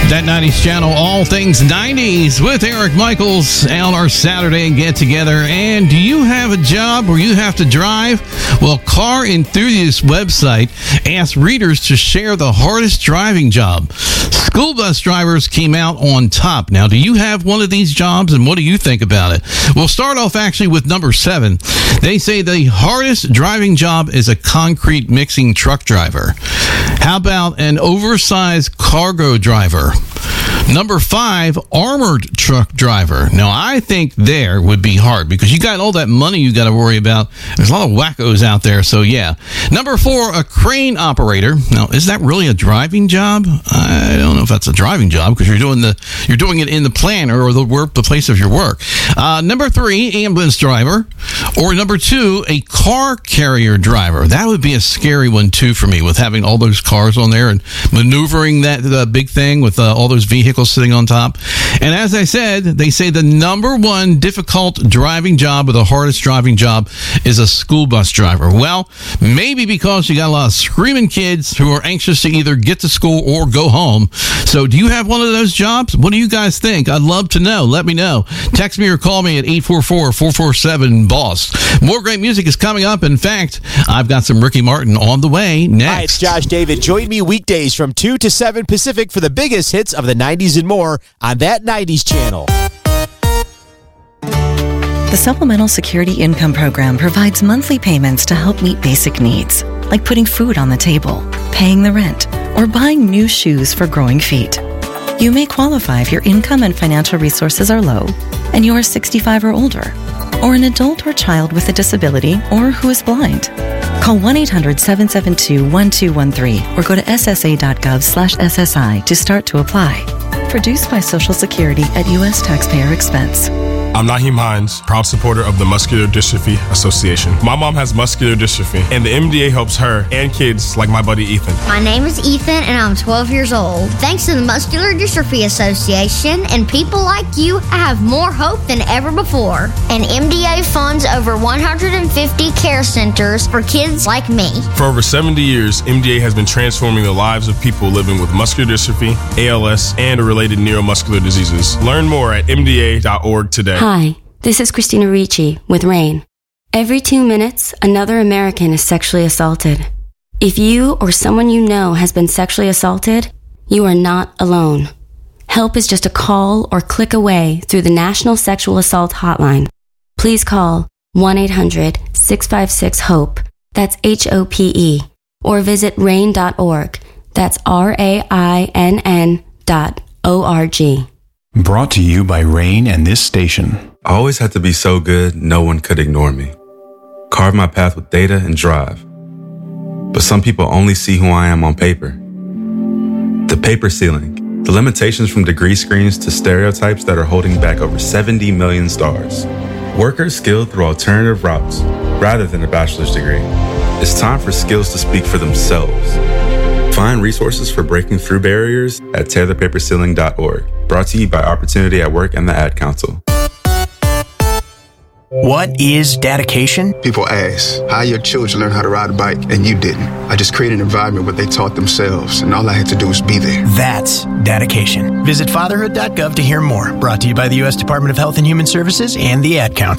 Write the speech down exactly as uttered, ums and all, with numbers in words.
That nineties channel, all things nineties with Eric Michaels on our Saturday get together. And do you have a job where you have to drive? Well, Car Enthusiast website asks readers to share the hardest driving job. School bus drivers came out on top. Now, do you have one of these jobs, and what do you think about it? We'll start off actually with number seven. They say the hardest driving job is a concrete mixing truck driver. How about an oversized cargo driver? Number five, armored truck driver. Now, I think there would be hard because you got all that money you got to worry about. There's a lot of wackos out there, so yeah. Number four, a crane operator. Now, is that really a driving job? I don't know if that's a driving job because you're doing the you're doing it in the plant or the work, the place of your work. Uh, number three, ambulance driver, or number two, a car carrier driver. That would be a scary one too for me, with having all those cars on there and maneuvering that uh, big thing with uh, all those vehicles sitting on top. And as I said, they say the number one difficult driving job, or the hardest driving job, is a school bus driver. Well, maybe because you got a lot of screaming kids who are anxious to either get to school or go home. So do you have one of those jobs? What do you guys think? I'd love to know. Let me know. Text me or call me at eight four four, four four seven, B O S S. More great music is coming up. In fact, I've got some Ricky Martin on the way next. Hi, it's Josh David. Join me weekdays from two to seven Pacific for the biggest hits of the nineties and more on That nineties Channel. The Supplemental Security Income Program provides monthly payments to help meet basic needs, like putting food on the table, paying the rent, or buying new shoes for growing feet. You may qualify if your income and financial resources are low and you are sixty-five or older, or an adult or child with a disability, or who is blind. Call one eight hundred, seven seven two, one two one three or go to S S A dot gov slash S S I to start to apply. Produced by Social Security at U S taxpayer expense. I'm Naheem Hines, proud supporter of the Muscular Dystrophy Association. My mom has muscular dystrophy, and the M D A helps her and kids like my buddy Ethan. My name is Ethan, and I'm twelve years old. Thanks to the Muscular Dystrophy Association and people like you, I have more hope than ever before. And M D A funds over one hundred fifty care centers for kids like me. For over seventy years, M D A has been transforming the lives of people living with muscular dystrophy, A L S, and related neuromuscular diseases. Learn more at M D A dot org today. Hi, this is Christina Ricci with RAIN. Every two minutes, another American is sexually assaulted. If you or someone you know has been sexually assaulted, you are not alone. Help is just a call or click away through the National Sexual Assault Hotline. Please call one eight hundred, six five six, HOPE, that's H O P E, or visit rain dot org, that's R A I N N dot O R G. Brought to you by Rain and this station. I always had to be so good, no one could ignore me. Carve my path with data and drive. But some people only see who I am on paper. The paper ceiling, the limitations from degree screens to stereotypes that are holding back over seventy million stars. Workers skilled through alternative routes, rather than a bachelor's degree. It's time for skills to speak for themselves. Find resources for breaking through barriers at tear the paper ceiling dot org. Brought to you by Opportunity at Work and the Ad Council. What is dedication? People ask, how your children learn how to ride a bike and you didn't? I just created an environment where they taught themselves, and all I had to do was be there. That's dedication. Visit fatherhood dot gov to hear more. Brought to you by the U S Department of Health and Human Services and the Ad Council.